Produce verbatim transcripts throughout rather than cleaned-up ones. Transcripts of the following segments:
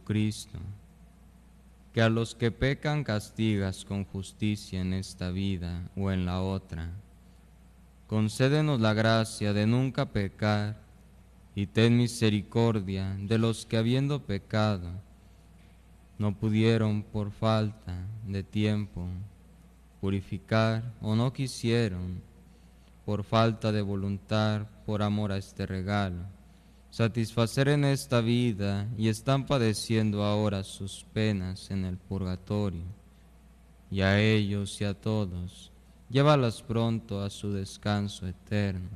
Jesucristo, que a los que pecan castigas con justicia en esta vida o en la otra. Concédenos la gracia de nunca pecar y ten misericordia de los que habiendo pecado no pudieron por falta de tiempo purificar o no quisieron por falta de voluntad, por amor a este regalo, satisfacer en esta vida y están padeciendo ahora sus penas en el purgatorio. Y a ellos y a todos, llévalas pronto a su descanso eterno.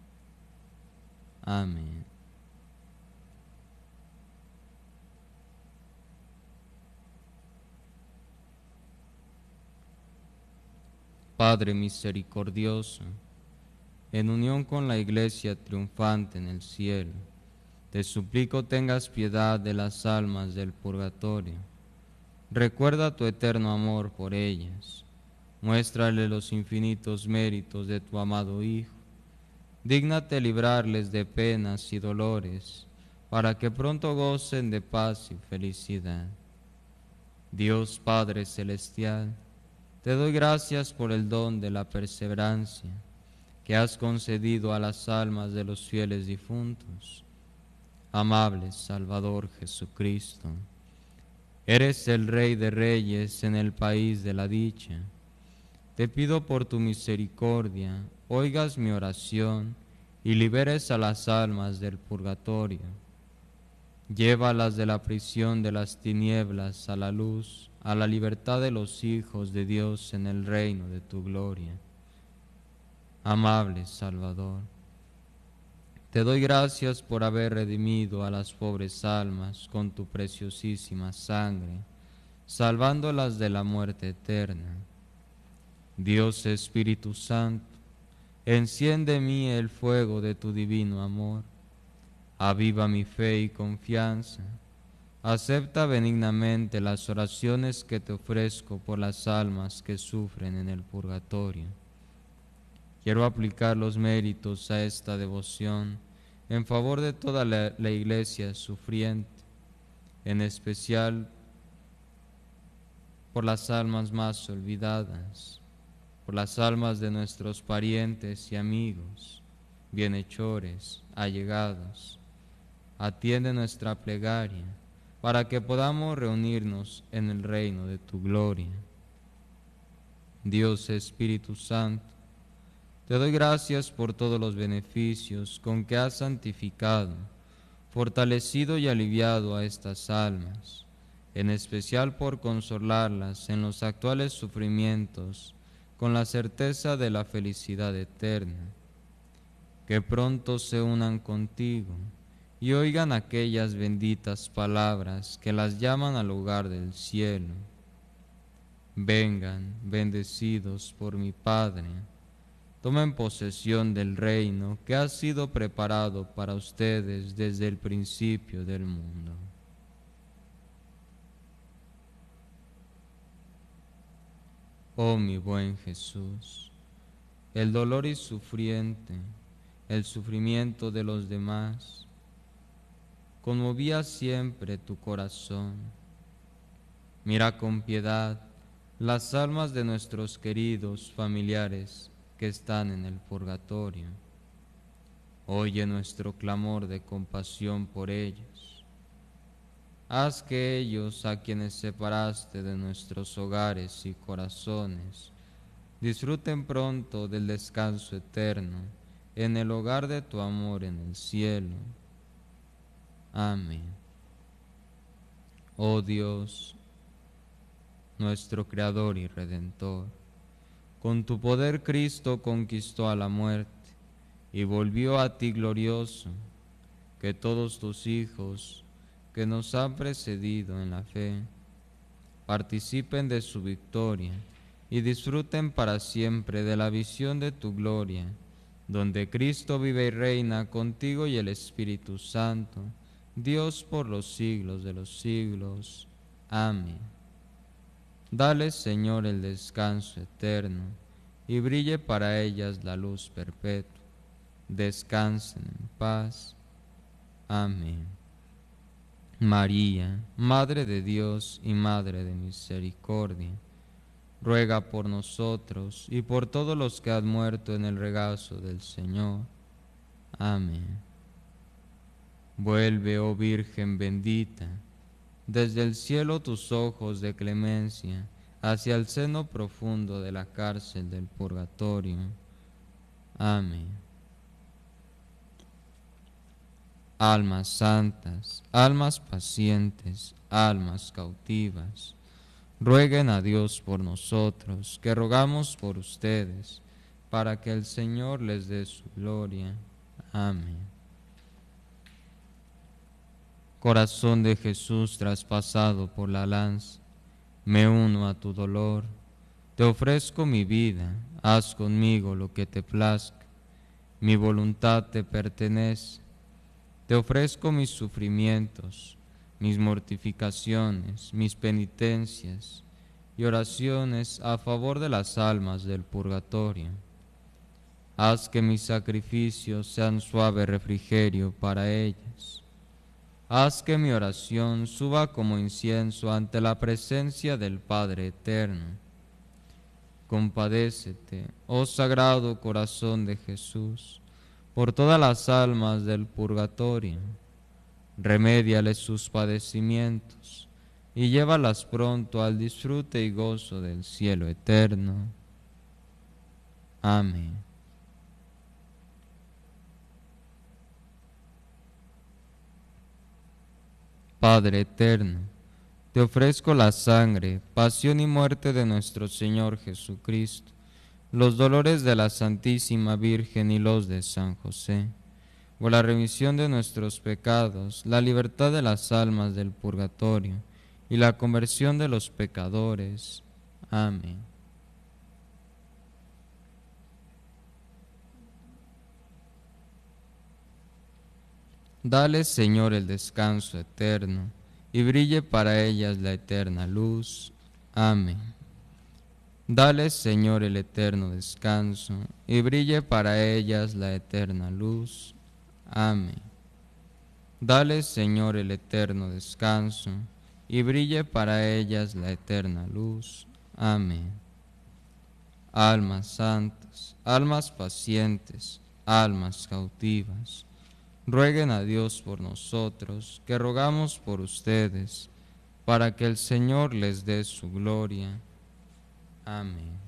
Amén. Padre misericordioso, en unión con la Iglesia triunfante en el cielo, te suplico tengas piedad de las almas del purgatorio. Recuerda tu eterno amor por ellas. Muéstrale los infinitos méritos de tu amado Hijo. Dígnate librarles de penas y dolores, para que pronto gocen de paz y felicidad. Dios Padre Celestial, te doy gracias por el don de la perseverancia que has concedido a las almas de los fieles difuntos. Amable Salvador Jesucristo, eres el Rey de Reyes en el país de la dicha. Te pido por tu misericordia, oigas mi oración y liberes a las almas del purgatorio. Llévalas de la prisión de las tinieblas a la luz, a la libertad de los hijos de Dios en el reino de tu gloria. Amable Salvador, te doy gracias por haber redimido a las pobres almas con tu preciosísima sangre, salvándolas de la muerte eterna. Dios Espíritu Santo, enciende en mí el fuego de tu divino amor. Aviva mi fe y confianza. Acepta benignamente las oraciones que te ofrezco por las almas que sufren en el purgatorio. Quiero aplicar los méritos a esta devoción en favor de toda la, la Iglesia sufriente, en especial por las almas más olvidadas, por las almas de nuestros parientes y amigos, bienhechores, allegados. Atiende nuestra plegaria para que podamos reunirnos en el reino de tu gloria. Dios Espíritu Santo, te doy gracias por todos los beneficios con que has santificado, fortalecido y aliviado a estas almas, en especial por consolarlas en los actuales sufrimientos con la certeza de la felicidad eterna. Que pronto se unan contigo y oigan aquellas benditas palabras que las llaman al hogar del cielo. Vengan, bendecidos por mi Padre, tomen posesión del reino que ha sido preparado para ustedes desde el principio del mundo. Oh mi buen Jesús, el dolor y sufriente, el sufrimiento de los demás, conmovía siempre tu corazón. Mira con piedad las almas de nuestros queridos familiares que están en el purgatorio. Oye nuestro clamor de compasión por ellos. Haz que ellos, a quienes separaste de nuestros hogares y corazones, disfruten pronto del descanso eterno en el hogar de tu amor en el cielo. Amén. Oh Dios, nuestro Creador y Redentor, con tu poder Cristo conquistó a la muerte y volvió a ti glorioso. Que todos tus hijos que nos han precedido en la fe participen de su victoria y disfruten para siempre de la visión de tu gloria, donde Cristo vive y reina contigo y el Espíritu Santo, Dios por los siglos de los siglos. Amén. Dale, Señor, el descanso eterno, y brille para ellas la luz perpetua. Descansen en paz. Amén. María, Madre de Dios y Madre de Misericordia, ruega por nosotros y por todos los que han muerto en el regazo del Señor. Amén. Vuelve, oh Virgen bendita, desde el cielo tus ojos de clemencia hacia el seno profundo de la cárcel del purgatorio. Amén. Almas santas, almas pacientes, almas cautivas, rueguen a Dios por nosotros, que rogamos por ustedes, para que el Señor les dé su gloria. Amén. Corazón de Jesús traspasado por la lanza, me uno a tu dolor, te ofrezco mi vida, haz conmigo lo que te plazca, mi voluntad te pertenece. Te ofrezco mis sufrimientos, mis mortificaciones, mis penitencias y oraciones a favor de las almas del purgatorio. Haz que mis sacrificios sean suave refrigerio para ellas. Haz que mi oración suba como incienso ante la presencia del Padre Eterno. Compadécete, oh Sagrado Corazón de Jesús, por todas las almas del purgatorio, remédiales sus padecimientos y llévalas pronto al disfrute y gozo del cielo eterno. Amén. Padre eterno, te ofrezco la sangre, pasión y muerte de nuestro Señor Jesucristo, los dolores de la Santísima Virgen y los de San José, por la remisión de nuestros pecados, la libertad de las almas del purgatorio y la conversión de los pecadores. Amén. Dale, Señor, el descanso eterno, y brille para ellas la eterna luz. Amén. Dale, Señor, el eterno descanso, y brille para ellas la eterna luz. Amén. Dale, Señor, el eterno descanso, y brille para ellas la eterna luz. Amén. Almas santas, almas pacientes, almas cautivas, rueguen a Dios por nosotros, que rogamos por ustedes, para que el Señor les dé su gloria. Amén.